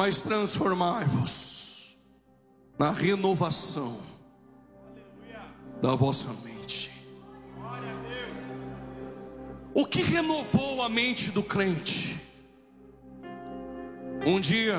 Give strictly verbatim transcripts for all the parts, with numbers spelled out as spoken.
mas transformai-vos na renovação da vossa mente. O que renovou a mente do crente? Um dia,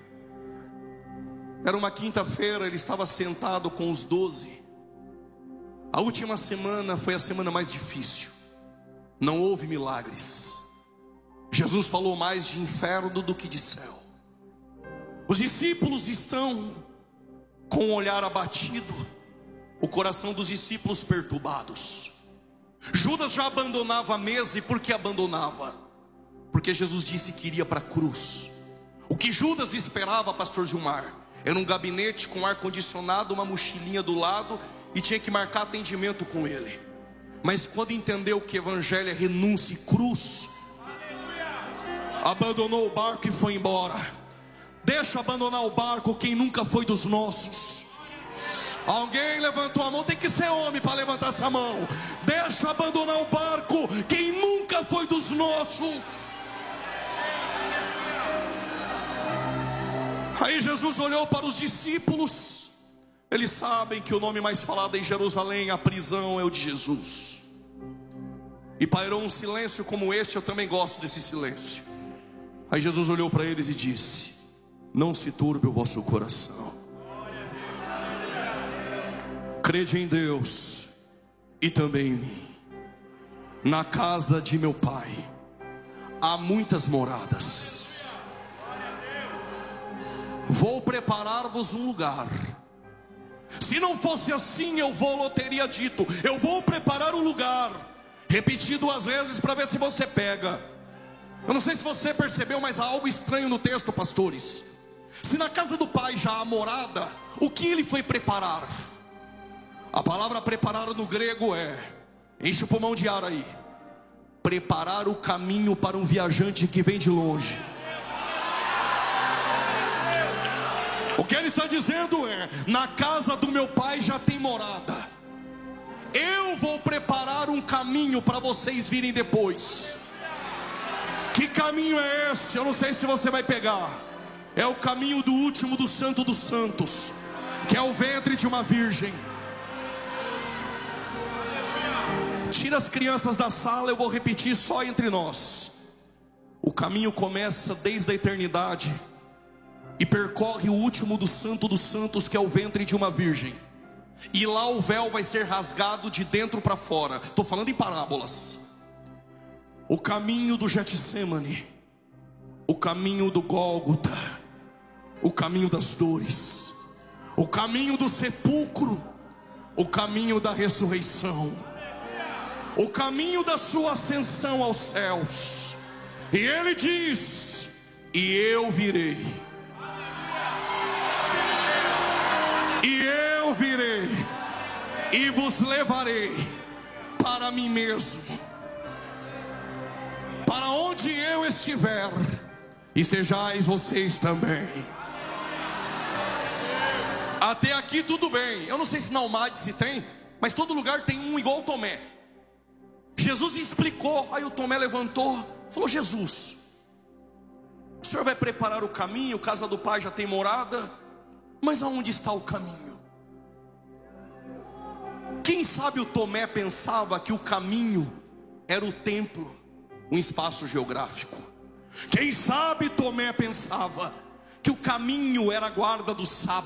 era uma quinta-feira, ele estava sentado com os doze. A última semana foi a semana mais difícil. Não houve milagres. Jesus falou mais de inferno do que de céu. Os discípulos estão com o olhar abatido, o coração dos discípulos perturbados. Judas já abandonava a mesa. E por que abandonava? Porque Jesus disse que iria para a cruz. O que Judas esperava, pastor Gilmar, era um gabinete com ar-condicionado, uma mochilinha do lado, e tinha que marcar atendimento com ele. Mas quando entendeu que evangelho é renúncia e cruz, abandonou o barco e foi embora. Deixa abandonar o barco quem nunca foi dos nossos. Alguém levantou a mão, tem que ser homem para levantar essa mão. Deixa abandonar o barco quem nunca foi dos nossos. Aí Jesus olhou para os discípulos. Eles sabem que o nome mais falado em Jerusalém, a prisão, é o de Jesus. E pairou um silêncio como esse. Eu também gosto desse silêncio. Aí Jesus olhou para eles e disse: não se turbe o vosso coração. Crede em Deus e também em mim. Na casa de meu Pai há muitas moradas. Vou preparar-vos um lugar. Se não fosse assim, eu vou, eu teria dito: eu vou preparar um lugar. Repetido duas vezes para ver se você pega. Eu não sei se você percebeu, mas há algo estranho no texto, pastores. Se na casa do Pai já há morada, o que ele foi preparar? A palavra preparar no grego é, enche o pulmão de ar aí, preparar o caminho para um viajante que vem de longe. O que ele está dizendo é: na casa do meu Pai já tem morada. Eu vou preparar um caminho para vocês virem depois. Que caminho é esse? Eu não sei se você vai pegar. É o caminho do último do Santo dos Santos, que é o ventre de uma virgem. Tira as crianças da sala, eu vou repetir só entre nós. O caminho começa desde a eternidade e percorre o último do Santo dos Santos, que é o ventre de uma virgem. E lá o véu vai ser rasgado de dentro para fora. Estou falando em parábolas. O caminho do Getsêmani, o caminho do Gólgota, o caminho das dores, o caminho do sepulcro, o caminho da ressurreição, o caminho da sua ascensão aos céus. E ele diz: e eu virei, e eu virei, e vos levarei para mim mesmo, para onde eu estiver, e sejais vocês também. Até aqui tudo bem. Eu não sei se na Almade se tem, mas todo lugar tem um igual Tomé. Jesus explicou. Aí o Tomé levantou, falou: Jesus, o Senhor vai preparar o caminho, casa do Pai já tem morada, mas aonde está o caminho? Quem sabe o Tomé pensava que o caminho era o templo, um espaço geográfico. Quem sabe Tomé pensava que o caminho era a guarda do sábado.